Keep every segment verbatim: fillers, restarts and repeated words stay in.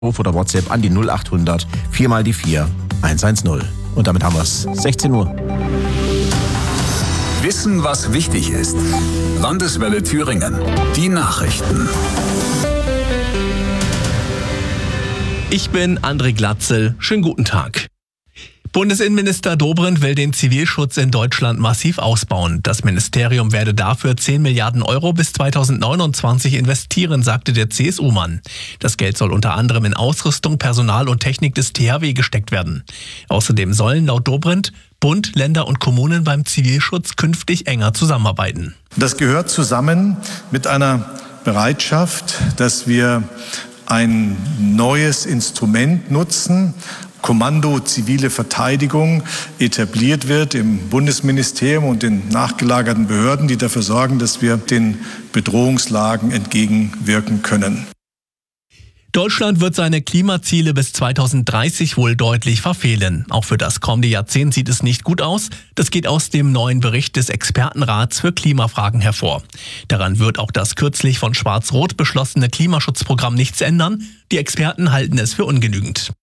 oder WhatsApp an die null acht hundert vier mal die vier eins eins null. Und damit haben wir es. sechzehn Uhr. Wissen, was wichtig ist. Landeswelle Thüringen. Die Nachrichten. Ich bin André Glatzel. Schönen guten Tag. Bundesinnenminister Dobrindt will den Zivilschutz in Deutschland massiv ausbauen. Das Ministerium werde dafür zehn Milliarden Euro bis zweitausendneunundzwanzig investieren, sagte der C S U-Mann. Das Geld soll unter anderem in Ausrüstung, Personal und Technik des T H W gesteckt werden. Außerdem sollen laut Dobrindt Bund, Länder und Kommunen beim Zivilschutz künftig enger zusammenarbeiten. Das gehört zusammen mit einer Bereitschaft, dass wir ein neues Instrument nutzen, Kommando Zivile Verteidigung etabliert wird im Bundesministerium und den nachgelagerten Behörden, die dafür sorgen, dass wir den Bedrohungslagen entgegenwirken können. Deutschland wird seine Klimaziele bis zweitausenddreißig wohl deutlich verfehlen. Auch für das kommende Jahrzehnt sieht es nicht gut aus. Das geht aus dem neuen Bericht des Expertenrats für Klimafragen hervor. Daran wird auch das kürzlich von Schwarz-Rot beschlossene Klimaschutzprogramm nichts ändern. Die Experten halten es für ungenügend.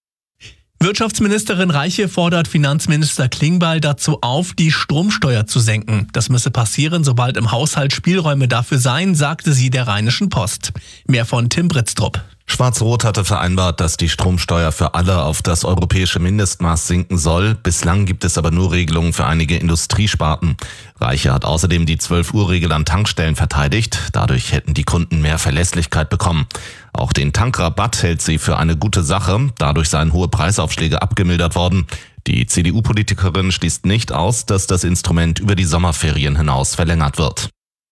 Wirtschaftsministerin Reiche fordert Finanzminister Klingbeil dazu auf, die Stromsteuer zu senken. Das müsse passieren, sobald im Haushalt Spielräume dafür seien, sagte sie der Rheinischen Post. Mehr von Tim Britztrup. Schwarz-Rot hatte vereinbart, dass die Stromsteuer für alle auf das europäische Mindestmaß sinken soll. Bislang gibt es aber nur Regelungen für einige Industriesparten. Reiche hat außerdem die zwölf Uhr Regel an Tankstellen verteidigt. Dadurch hätten die Kunden mehr Verlässlichkeit bekommen. Auch den Tankrabatt hält sie für eine gute Sache. Dadurch seien hohe Preisaufschläge abgemildert worden. Die C D U-Politikerin schließt nicht aus, dass das Instrument über die Sommerferien hinaus verlängert wird.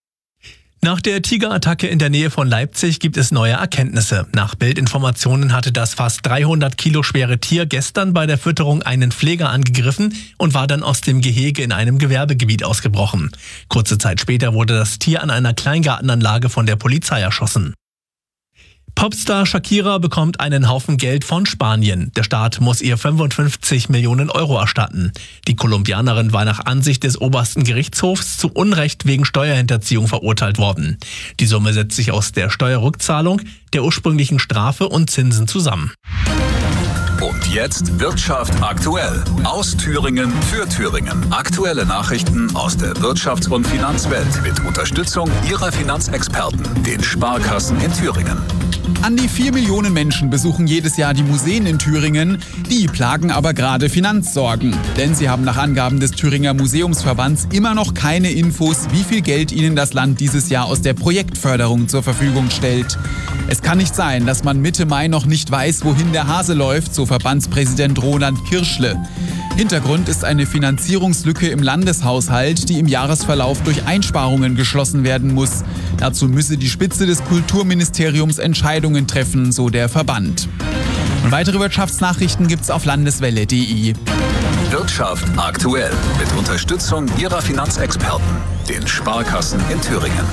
Nach der Tigerattacke in der Nähe von Leipzig gibt es neue Erkenntnisse. Nach Bildinformationen hatte das fast dreihundert Kilo schwere Tier gestern bei der Fütterung einen Pfleger angegriffen und war dann aus dem Gehege in einem Gewerbegebiet ausgebrochen. Kurze Zeit später wurde das Tier an einer Kleingartenanlage von der Polizei erschossen. Popstar Shakira bekommt einen Haufen Geld von Spanien. Der Staat muss ihr fünfundfünfzig Millionen Euro erstatten. Die Kolumbianerin war nach Ansicht des obersten Gerichtshofs zu Unrecht wegen Steuerhinterziehung verurteilt worden. Die Summe setzt sich aus der Steuerrückzahlung, der ursprünglichen Strafe und Zinsen zusammen. Und jetzt Wirtschaft aktuell. Aus Thüringen für Thüringen. Aktuelle Nachrichten aus der Wirtschafts- und Finanzwelt mit Unterstützung Ihrer Finanzexperten, den Sparkassen in Thüringen. An die vier Millionen Menschen besuchen jedes Jahr die Museen in Thüringen. Die plagen aber gerade Finanzsorgen. Denn sie haben nach Angaben des Thüringer Museumsverbands immer noch keine Infos, wie viel Geld ihnen das Land dieses Jahr aus der Projektförderung zur Verfügung stellt. Es kann nicht sein, dass man Mitte Mai noch nicht weiß, wohin der Hase läuft, so Verbandspräsident Roland Kirschle. Hintergrund ist eine Finanzierungslücke im Landeshaushalt, die im Jahresverlauf durch Einsparungen geschlossen werden muss. Dazu müsse die Spitze des Kulturministeriums Entscheidungen treffen, so der Verband. Und weitere Wirtschaftsnachrichten gibt's auf landeswelle punkt de. Wirtschaft aktuell mit Unterstützung Ihrer Finanzexperten, den Sparkassen in Thüringen.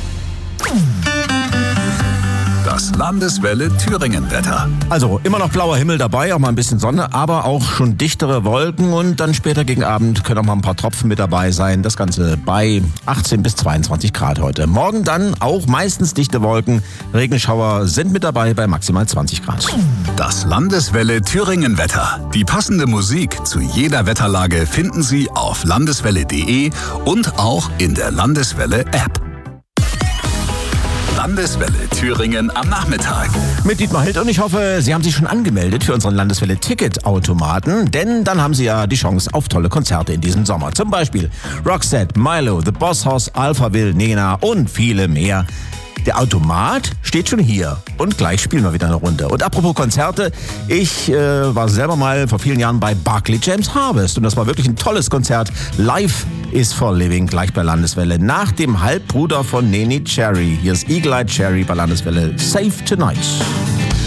Das Landeswelle Thüringen-Wetter. Also immer noch blauer Himmel dabei, auch mal ein bisschen Sonne, aber auch schon dichtere Wolken und dann später gegen Abend können auch mal ein paar Tropfen mit dabei sein. Das Ganze bei achtzehn bis zweiundzwanzig Grad heute. Morgen dann auch meistens dichte Wolken. Regenschauer sind mit dabei bei maximal zwanzig Grad. Das Landeswelle Thüringen-Wetter. Die passende Musik zu jeder Wetterlage finden Sie auf landeswelle punkt de und auch in der Landeswelle-App. Landeswelle Thüringen am Nachmittag. Mit Dietmar Hild und ich hoffe, Sie haben sich schon angemeldet für unseren Landeswelle-Ticketautomaten, denn dann haben Sie ja die Chance auf tolle Konzerte in diesem Sommer. Zum Beispiel Roxette, Milo, The Boss Hoss, Alphaville, Nena und viele mehr. Der Automat steht schon hier und gleich spielen wir wieder eine Runde. Und apropos Konzerte, ich äh, war selber mal vor vielen Jahren bei Barclay James Harvest und das war wirklich ein tolles Konzert. Life is for Living, gleich bei Landeswelle, nach dem Halbbruder von Nene Cherry. Hier ist Eagle Eye Cherry bei Landeswelle. Save Tonight.